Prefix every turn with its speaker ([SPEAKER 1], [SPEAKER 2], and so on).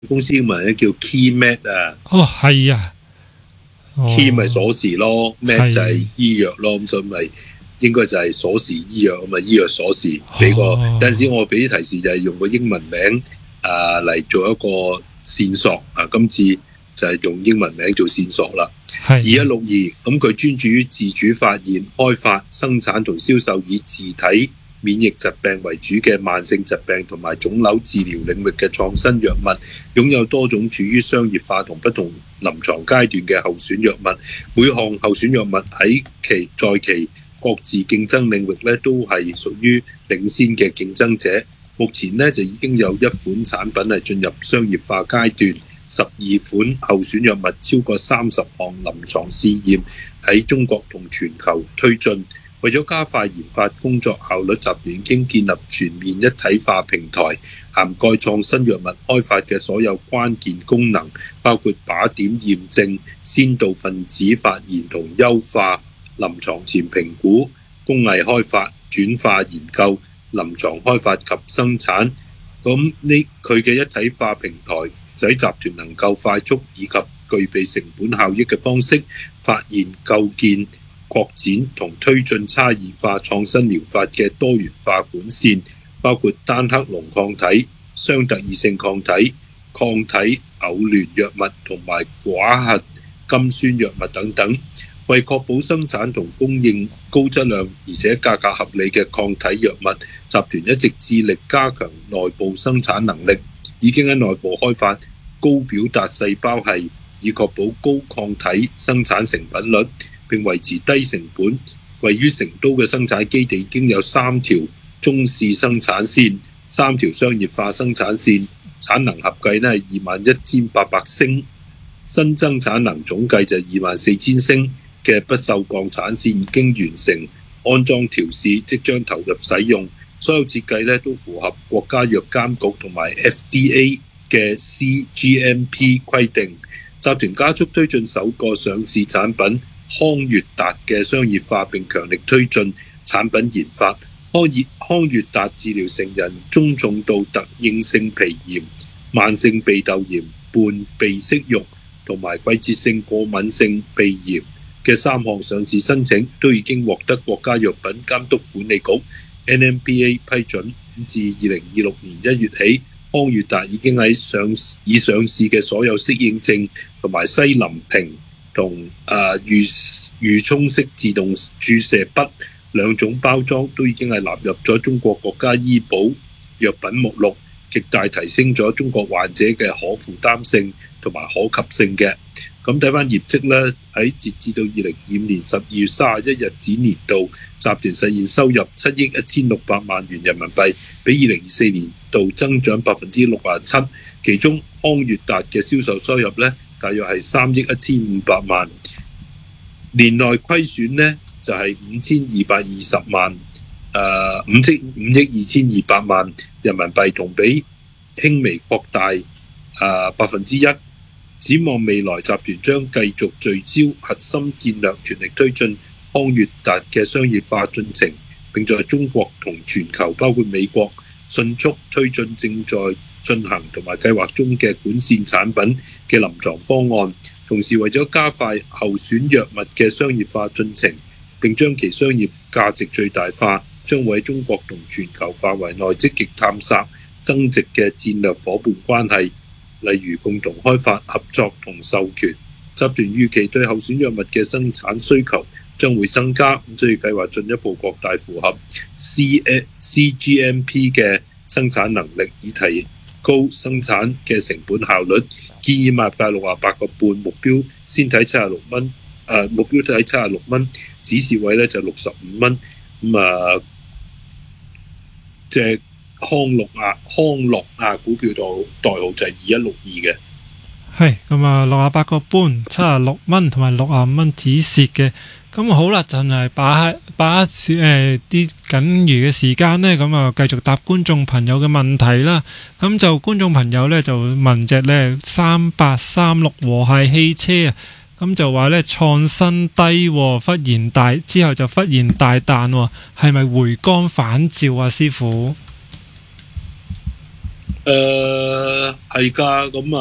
[SPEAKER 1] 公司英文咧叫 KeyMed 啊。
[SPEAKER 2] 哦，係啊。
[SPEAKER 1] key 咪鎖匙咯，med 就係醫藥咯，咁所以咪應該就係鎖匙醫藥咁啊，醫藥鎖匙俾個有陣時我俾啲提示就係用個英文名嚟做一個線索啊，今次就係用英文名做線索啦。2162咁佢專注於自主發現、開發、生產同銷售以自體免疫疾病為主嘅慢性疾病同埋腫瘤治療領域嘅創新藥物，擁有多種處於商業化同不同臨床階段嘅候選藥物，每項候選藥物喺其各自競爭領域咧都係屬於領先嘅競爭者。目前咧就已經有1款產品係進入商業化階段，12款候選藥物超過30項臨床試驗喺中國同全球推進。為咗加快研發工作效率，集團已經建立全面一體化平台，涵蓋創新藥物開發嘅所有關鍵功能，包括靶點驗證、先導分子發現同優化、臨床前評估、工藝開發、轉化研究、臨床開發及生產。咁呢佢嘅一體化平台使集團能夠快速以及具備成本效益嘅方式發現、構建、擴展同推進差異化創新療法嘅多元化管線，包括單克隆抗體、雙特異性抗體、抗體偶聯藥物同埋寡核金酸藥物等等。為確保生產同供應高質量而且價格合理嘅抗體藥物，集團一直致力加強內部生產能力，已經喺內部開發高表達細胞系，以確保高抗體生產成品率，並維持低成本。位於成都嘅生產基地已經有3條中試生產線、3條商業化生產線，產能合計呢係21,800升，新增產能總計就係24,000升嘅不鏽鋼產線已經完成安裝調試，即將投入使用。所有設計呢都符合國家藥監局同埋 FDA 嘅 CGMP 規定。集團加速推進首個上市產品康悅達嘅商業化，並強力推進產品研發。康悅達治療成人中重度特應性皮炎、慢性鼻竇炎伴鼻息肉同埋季節性過敏性鼻炎嘅3項上市申請都已經獲得國家藥品監督管理局 NMPA 批准。自2026年1月起，康悅達已經喺已上市嘅所有適應症同埋西林平同預沖式自動注射筆2種包裝都已經係納入咗中國國家醫保藥品目錄，極大提升咗中國患者嘅可負擔性同埋可及性嘅。咁睇翻業績呢，喺截至到2025年12月31日止年度，集團實現收入7億1600萬元人民幣，比2024年度增長67%。其中康悅達嘅銷售收入呢，大約係3億1500萬，年內虧損呢就係5220萬，5億2200萬人民幣，同比輕微擴大1%。展望未來，集團將繼續聚焦核心戰略，全力推進康悅達嘅商業化進程，並在中國同全球包括美國迅速推進正在進行同埋計劃中嘅管線產品嘅臨床方案。同時為咗加快候選藥物嘅商業化進程，並將其商業價值最大化，將會喺中國同全球範圍內積極探索增值嘅戰略夥伴關係，例如共同開發、合作同授權。集團預期對候選藥物嘅生產需求將會增加，所以計劃進一步擴大符合 CGMP 嘅生產能力，以提高生產嘅成本效率。建議買入價68.5，目標先睇76蚊，目標睇76蚊，指示位咧就65蚊。咁即康樂亞股票代號就係2162嘅。
[SPEAKER 2] 係咁啊，68.5、76蚊同埋65蚊止蝕嘅。咁好啦，就係把握啲僅餘嘅時間呢，咁啊繼續答觀眾朋友嘅問題啦。咁就觀眾朋友呢，就問隻呢3836和諧汽車啊，咁就話呢創新低，忽然大之後就忽然大彈，係咪回光返照啊？師傅
[SPEAKER 1] 係㗎，咁啊。